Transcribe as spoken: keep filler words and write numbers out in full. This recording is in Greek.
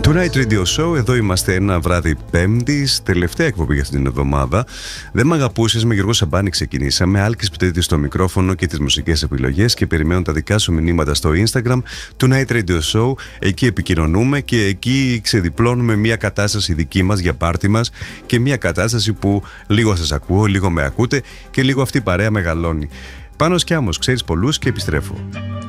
Tonight Radio Show, εδώ είμαστε ένα βράδυ Πέμπτης, τελευταία εκπομπή για αυτήν την εβδομάδα. Δεν μ' αγαπούσες, με Γιώργο Σαμπάνη ξεκινήσαμε. Άλκης Πτήτης στο μικρόφωνο και τις μουσικές επιλογές και περιμένω τα δικά σου μηνύματα στο Instagram. Tonight Radio Show, εκεί επικοινωνούμε και εκεί ξεδιπλώνουμε μια κατάσταση δική μας για πάρτι μας και μια κατάσταση που λίγο σας ακούω, λίγο με ακούτε και λίγο αυτή η παρέα μεγαλώνει. Πάνος Κιάμος, ξέρεις πολλούς και επιστρέφω.